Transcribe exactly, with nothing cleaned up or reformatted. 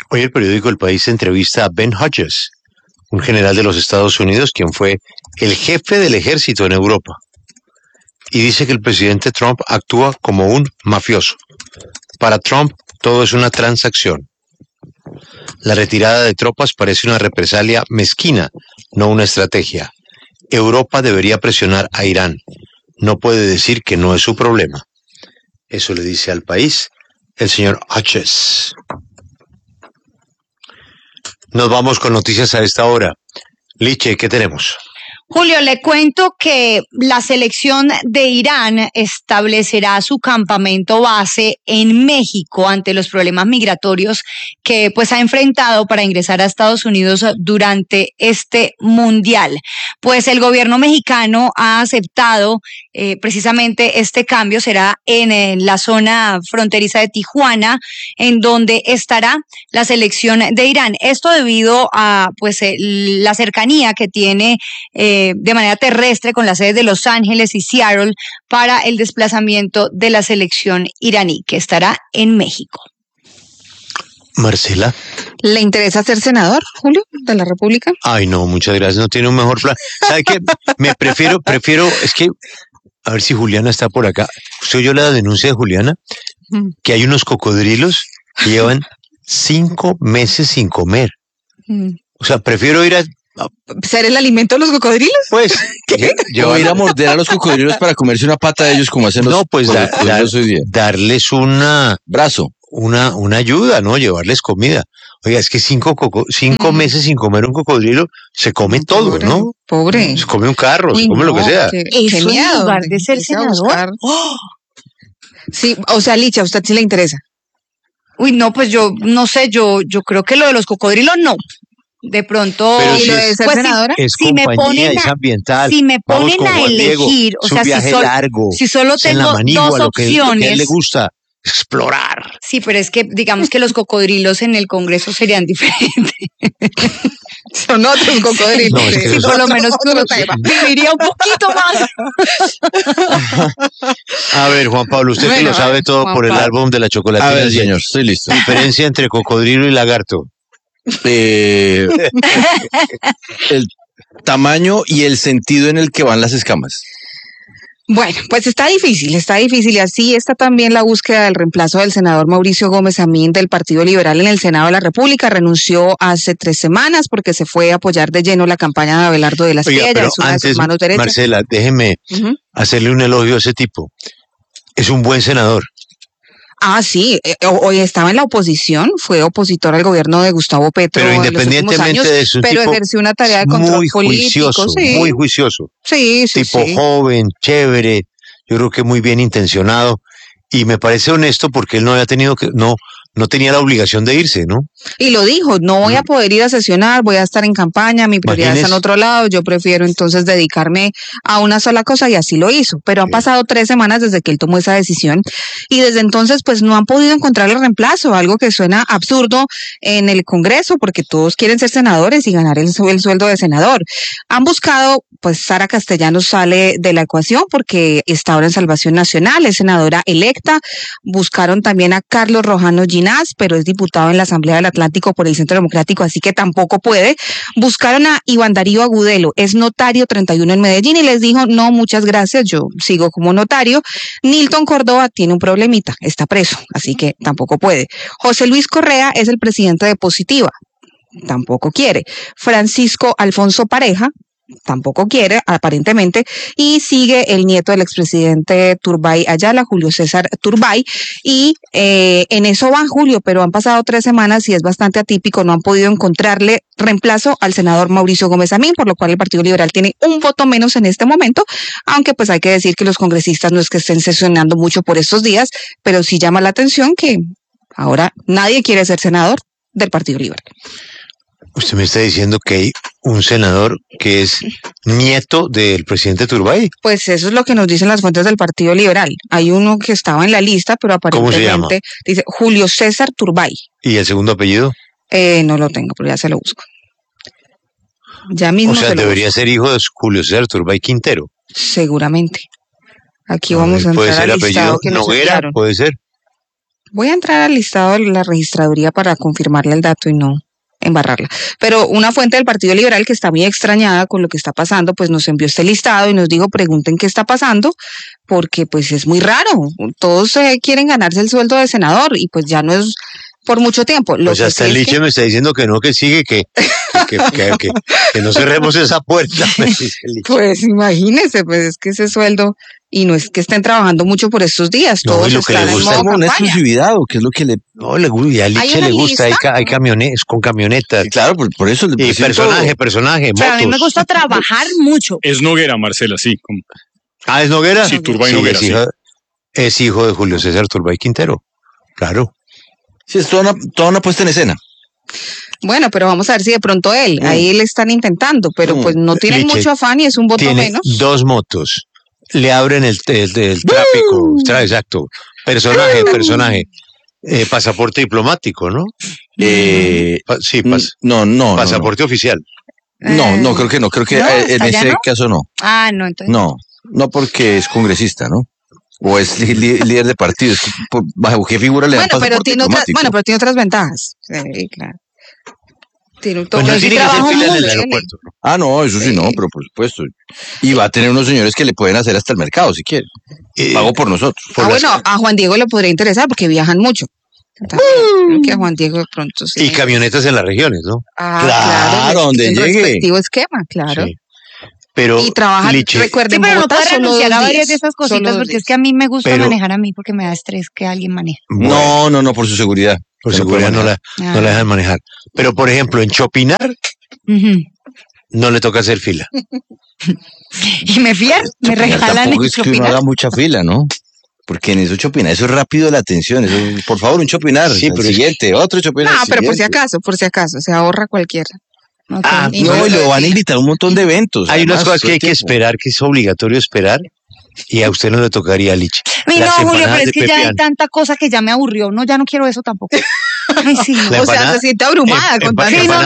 Hoy el periódico El País entrevista a Ben Hodges, un general de los Estados Unidos, quien fue el jefe del ejército en Europa. Y dice que el presidente Trump actúa como un mafioso. Para Trump, todo es una transacción. La retirada de tropas parece una represalia mezquina, no una estrategia. Europa debería presionar a Irán. No puede decir que no es su problema. Eso le dice al País el señor Hodges. Nos vamos con noticias a esta hora. Liche, ¿qué tenemos? Julio, le cuento que la selección de Irán establecerá su campamento base en México ante los problemas migratorios que pues ha enfrentado para ingresar a Estados Unidos durante este mundial. Pues el gobierno mexicano ha aceptado eh, precisamente este cambio, será en, en la zona fronteriza de Tijuana, en donde estará la selección de Irán. Esto debido a pues eh, la cercanía que tiene eh, de manera terrestre con las sedes de Los Ángeles y Seattle para el desplazamiento de la selección iraní, que estará en México. Marcela. ¿Le interesa ser senador, Julio, de la República? Ay, no, muchas gracias, no tiene un mejor plan. ¿Sabe qué? Me prefiero, prefiero, es que, a ver si Juliana está por acá. ¿Usted oyó la denuncia de Juliana? Mm. Que hay unos cocodrilos que llevan cinco meses sin comer. Mm. O sea, prefiero ir a... ¿Ser el alimento de los cocodrilos? Pues, ¿qué? Yo voy a ir a morder a los cocodrilos para comerse una pata de ellos como hacen los... No, pues da, da, darles una... Brazo. Una, una ayuda, ¿no? Llevarles comida. Oiga, es que cinco, coco, cinco mm. meses sin comer un cocodrilo, se come no, todo, pobre, ¿no? Pobre. Se come un carro, Uy, se come no, lo que sea. Qué, qué Eso miedo, en lugar de ser senador. ¡Oh! Sí, o sea, Licha, ¿a usted sí le interesa? Uy, no, pues yo, no sé, yo, yo creo que lo de los cocodrilos no. De pronto, pero si, es, pues, senadora? Es si me ponen es ambiental. Si me ponen a elegir, Diego, o sea, si, sol, largo, si solo tengo manigua, dos lo que, opciones. Lo que a él le gusta, explorar. Sí, pero es que digamos que los cocodrilos en el Congreso serían diferentes. Son otros cocodrilos. No, es que sí, por lo menos viviría un poquito más. A ver, Juan Pablo, usted bueno, que lo sabe todo Juan por Pablo. El álbum de la chocolatina. A ver, señor, estoy listo. Diferencia entre cocodrilo y lagarto. Eh, el tamaño y el sentido en el que van las escamas. Bueno, pues está difícil, está difícil y así está también la búsqueda del reemplazo del senador Mauricio Gómez Amín del Partido Liberal en el Senado de la República. Renunció hace tres semanas porque se fue a apoyar de lleno la campaña de Abelardo de la Espriella, es una antes, de sus manos derechas. Marcela, déjeme uh-huh. hacerle un elogio a ese tipo. Es un buen senador. Ah, sí, hoy estaba en la oposición, fue opositor al gobierno de Gustavo Petro pero independientemente en los últimos años, de eso, pero ejerció una tarea de control muy político. Juicioso, sí. Muy juicioso, sí, sí, tipo sí. joven, chévere, yo creo que muy bien intencionado y me parece honesto porque él no había tenido que, no, no tenía la obligación de irse, ¿no? Y lo dijo, no voy a poder ir a sesionar, voy a estar en campaña, mi prioridad Imagínese. Está en otro lado, yo prefiero entonces dedicarme a una sola cosa y así lo hizo. Pero han pasado tres semanas desde que él tomó esa decisión y desde entonces pues no han podido encontrar el reemplazo, algo que suena absurdo en el Congreso porque todos quieren ser senadores y ganar el, el sueldo de senador. Han buscado, pues Sara Castellanos sale de la ecuación porque está ahora en Salvación Nacional, es senadora electa. Buscaron también a Carlos Rojano Ginás, pero es diputado en la Asamblea del Atlántico por el Centro Democrático, así que tampoco puede. Buscaron a Iván Darío Agudelo, es notario treinta y uno en Medellín y les dijo, no, muchas gracias, yo sigo como notario. Nilton Córdoba tiene un problemita, está preso, así que tampoco puede. José Luis Correa es el presidente de Positiva, tampoco quiere. Francisco Alfonso Pareja tampoco quiere, aparentemente, y sigue el nieto del expresidente Turbay Ayala, Julio César Turbay, y eh, en eso van, Julio, pero han pasado tres semanas y es bastante atípico, no han podido encontrarle reemplazo al senador Mauricio Gómez Amín, por lo cual el Partido Liberal tiene un voto menos en este momento, aunque pues hay que decir que los congresistas no es que estén sesionando mucho por estos días, pero sí llama la atención que ahora nadie quiere ser senador del Partido Liberal. Usted me está diciendo que hay un senador que es nieto del presidente Turbay. Pues eso es lo que nos dicen las fuentes del Partido Liberal. Hay uno que estaba en la lista, pero aparentemente ¿Cómo se llama? Dice Julio César Turbay. ¿Y el segundo apellido? Eh, no lo tengo, pero ya se lo busco. Ya mismo. O sea, se lo debería busco. ser hijo de Julio César Turbay Quintero. Seguramente. Aquí A vamos ver, a puede entrar ser al listado apellido que nos Noguera, enviaron. puede ser. Voy a entrar al listado de la registraduría para confirmarle el dato y no embarrarla. Pero una fuente del Partido Liberal que está muy extrañada con lo que está pasando, pues nos envió este listado y nos dijo, pregunten qué está pasando, porque pues es muy raro. Todos eh, quieren ganarse el sueldo de senador y pues ya no es por mucho tiempo. Lo pues hasta que el Liche que... me está diciendo que no, que sigue, que, que, que, que, que, que no cerremos esa puerta. Me dice el Liche. Pues imagínese, pues es que ese sueldo, y no es que estén trabajando mucho por estos días, No, todos y lo que están le en gusta modo ¿Es como una campaña. exclusividad o qué es lo que le...? No, le gusta, y al ¿Hay Liche una le gusta, hay, lista? ca- hay camiones, con camionetas. Sí, claro, por, por eso... Y pues, personaje, siento- personaje, Pero a mí me motos. gusta trabajar mucho. Es Noguera, Marcela, sí. como- Ah, ¿es Noguera? Sí, Turbay Sí, Noguera, es, sí. hijo, es hijo de Julio César Turbay Quintero. Claro. Sí, es toda una, toda una puesta en escena. Bueno, pero vamos a ver si de pronto él, Mm. ahí le están intentando, pero Mm. pues no tienen Liche, mucho afán y es un voto Tiene menos. dos motos. Le abren el, el, el tráfico. Tra- exacto. Personaje, personaje. Eh, pasaporte diplomático, ¿no? Eh, Pa- sí, mm, pas- no, no, no, pasaporte oficial. No, no, creo que no. Creo que ¿No? eh, en ¿Hasta allá ese no? caso no. Ah, no, entonces. No, no porque es congresista, ¿no? O es li- li- líder de partido. Es que por- ¿Bajo qué figura le dan Bueno, pero pasaporte tiene otras, diplomático? bueno, pero tiene otras ventajas. Sí, claro. Tiene un Pues toque no de tiene que ser trabajo fila en muy el bien. aeropuerto. ¿no? Ah, no, eso sí, no, pero por supuesto. Y va a tener unos señores que le pueden hacer hasta el mercado, si quiere. Eh, Pago por nosotros. por Ah, las- bueno, a Juan Diego le podría interesar porque viajan mucho. También, creo que a Juan Diego de pronto sí. Y camionetas en las regiones, ¿no? Ah, Claro, claro, donde el llegue. respectivo esquema, claro. Sí. Pero Y trabajan, Liche, recuerden, Sí, pero no Bogotá puedo solo renunciar dos a varias días, de esas solo cositas dos porque días. es que a mí me gusta Pero- manejar a mí porque me da estrés que alguien maneje. bueno, No, no, no, por su seguridad. por Que no puede seguridad no la, manejar. no la dejan manejar. Pero, por ejemplo, en Chopinar Ujú. no le toca hacer fila. Y me fían, me Chopinar regalan tampoco el es que uno Chopinar. haga mucha fila, ¿no? Porque en eso chopinar, eso es rápido la atención. Eso, es- por favor, un chopinar. Sí, Sí, pero pero es- siguiente, otro chopinar. No, pero por si siguiente. acaso, por si acaso, se ahorra cualquiera. Ok. Ah, Y No, y no- lo van a invitar a un montón de eventos. Hay unas además, cosas todo que hay el que tiempo. esperar, que es obligatorio esperar, y a usted no le tocaría, Liche. Ay, Las no, Julio, pero empanadas es de que ya hay Pepián. tanta cosa que ya me aburrió. No, ya no quiero eso tampoco. Ay, sí. no. La O sea, empanada- se siente abrumada em- con empa- tanto. Sí, no,